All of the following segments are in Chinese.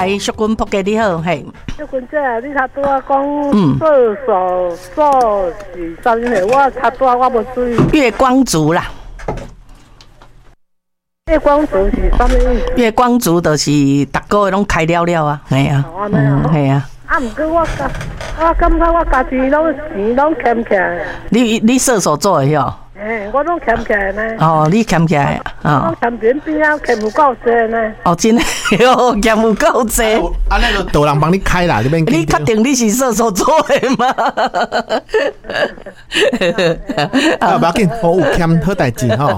来，淑君仆家你好，嘿。 淑君姐，你头拄啊讲射手座是啥物事？我头拄啊我无注意。 月光族啦。 月光族是啥物意思？ 月光族就是逐个月拢开了了啊，系啊，系啊。 啊，毋过我感觉我家己拢钱拢欠起来。 你射手座的哟？ 我拢欠起来呢。 哦，你欠起来啊？我欠边边啊，欠有够济呢。 哦，真的哟，欠有够济。 啊，那个导人帮你开啦， 你确定你是射手座的吗？ 啊，不要紧，我有欠好代志吼。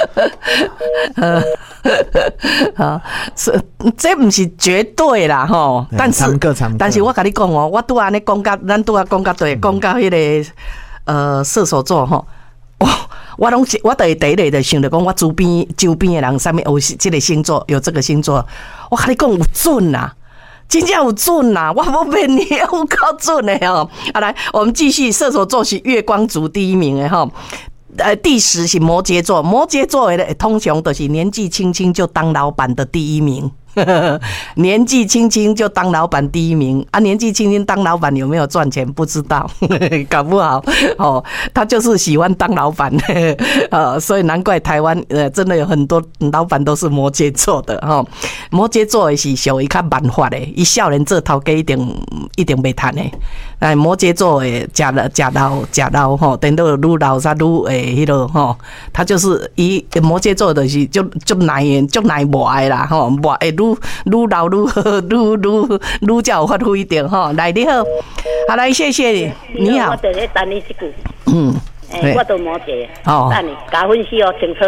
好，这不是绝对啦吼，但是我跟你讲哦，我拄安尼讲到，咱拄啊讲到对，讲到迄个射手座吼，我都会第一个就想着讲，我周边的人上面有这个星座，有这个星座，我跟你讲有准啦。真正有准啦，我无骗你，有够准的吼。好，来，我们继续，射手座是月光族第一名的吼。第10是摩羯座，摩羯座的通常都是年纪轻轻就当老板的第一名。年纪轻轻就当老板第一名啊！年纪轻轻当老板有没有赚钱不知道，搞不好哦，他就是喜欢当老板，所以难怪台湾真的有很多老板都是摩羯座的哈。摩羯座的是属于较慢发的，伊少年做头家一定袂赚的。哎，摩羯座的食老吼，等到愈老才愈迄落吼，他就是摩羯座的是就耐磨的啦吼，磨会愈老愈好，愈才有发挥一点吼。来，你好，好来，谢谢你好。 我等下等你一句。我都摩羯。 哦。 等你，加分析哦，清楚。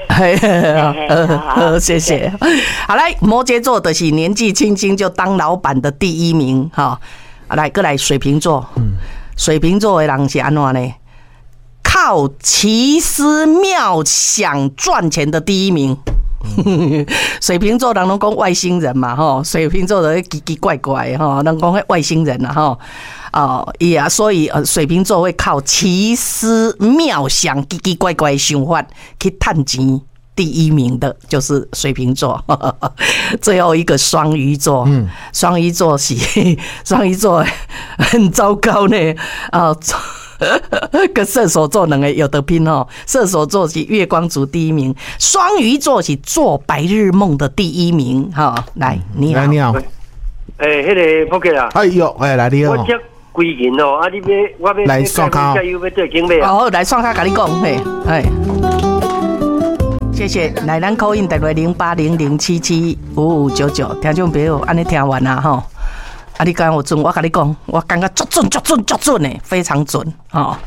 好，谢谢。好来，摩羯座的是年纪轻轻就当老板的第一名哈。来，过来水瓶座。水瓶座的人是安怎呢？靠奇思妙想赚钱的第一名。水瓶座人拢讲外星人嘛吼，水瓶座的奇奇怪怪吼，人讲外星人啊吼。所以水瓶座会靠奇思妙想、奇奇怪怪的想法去赚钱。第一名的就是水瓶座，最后一个双鱼座。双鱼座很糟糕呢跟射手座两个有得拼哦。射手座是月光族第一名，双鱼座是做白日梦的第一名。来，你好， 你好。 迄个仆客啊， 哎呦，来你好。 我接归银哦，你我来刷卡， 加油要对经费啊。 哦，来刷卡，跟你讲，嘿。谢谢，来咱 call in 电话0800775599，听众朋友安尼听完啦吼。啊，你刚有准，我跟你讲，我感觉足准的，非常准哦。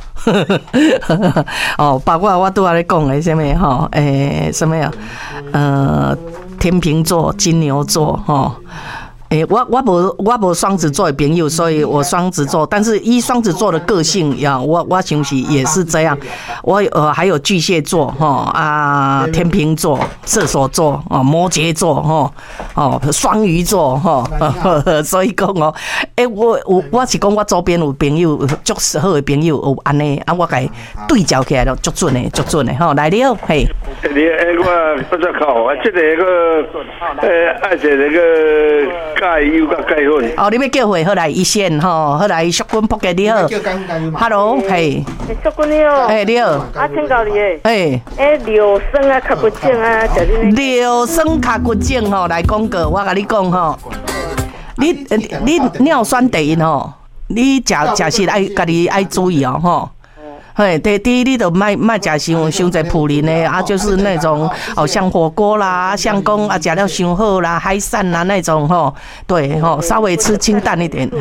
包括我拄仔咧讲的什么吼，什么呀？天秤座、金牛座吼。我无双子座的朋友，所以我双子座，但是依双子座的个性呀，我想是也是这样。我还有巨蟹座天秤座、射手座摩羯座双鱼座所以讲我是讲我周边有朋友足好的朋友有安尼我甲伊对照起来就足准的吼。来了嘿。 我不知考这个爱这个。介油甲介混哦，你要叫回好来一线吼，好来淑君仆家你好 ，Hello， 嘿， 淑君你好， 你好， 请教你柳生啊，脚骨症啊，就是柳生脚骨症吼，来讲过，我甲你讲吼，你尿酸低吼，你食食爱家己爱注意哦吼。第一，你就卖伤在普林的就是那种像火锅啦，像讲食了伤好啦，海产啦那种对稍微吃清淡一点，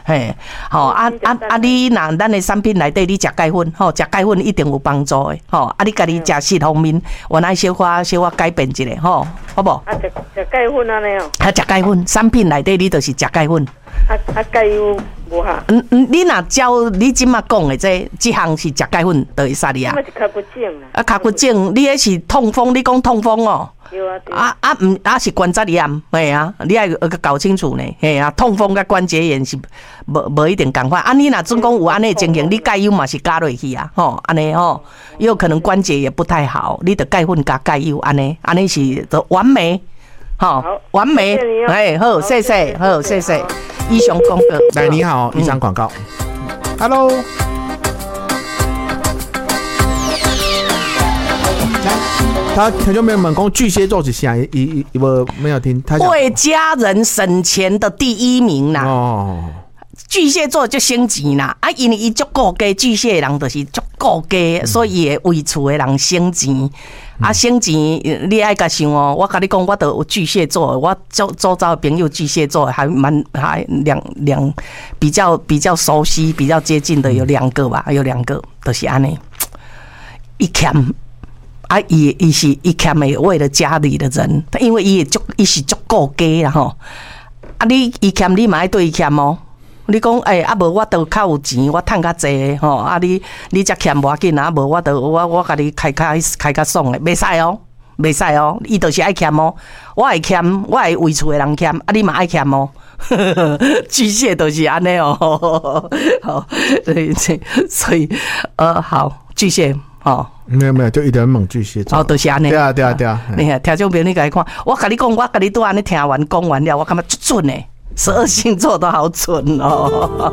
你若咱的产品内底你食钙粉食钙粉一定有帮助的你家己食食方面，原来小可改变一下好不？ 食钙粉安尼哦。 食钙粉，产品内底你就是食钙粉。 钙有无哈？ 你若照你即马讲的这项是食钙粉，就会使你啊。 是脚骨症啦。 脚骨症，你迄是痛风，你讲痛风哦。是关节炎，嘿啊，你要搞清楚呢，嘿啊，痛风甲关节炎是无一定同款。你若总讲有安尼情形，你钙油嘛是加落去啊，安尼也有可能关节也不太好，你得钙粉加钙油，安尼是就完美。 好，完美，哎，好，谢谢，好，谢谢。以上广告。 来，你好，以上广告。Hello。他听众朋友们讲巨蟹座是啥？没有听。 为家人省钱的第一名啦。哦。巨蟹座就省钱啦，啊，因为伊足顾家，巨蟹人就是足顾家，所以会为厝的人省钱。啊，省钱你爱甲想哦，我甲你讲，我都有巨蟹座，我周遭的朋友巨蟹座还两比较熟悉、比较接近的有2个吧，有2个就是安尼。一欠啊，伊欠的为了家里的人，因为伊是足顾家啦吼。啊，伊欠你嘛爱对伊欠哦。你讲啊无我都较有钱，我趁较济吼。啊你才欠无要紧啊，无我甲你开较爽的，袂使哦，袂使哦。伊就是爱欠哦，我会欠，我会为厝的人欠，啊你嘛爱欠哦。巨蟹都是安尼哦，好，所以好巨蟹。哦， 没有，就一点猛巨蟹座。 哦，就是安尼。 对啊。 你看，听众朋友你甲伊看，我甲你讲，我甲你拄安尼听完讲完了，我感觉足准诶，12星座都好准哦。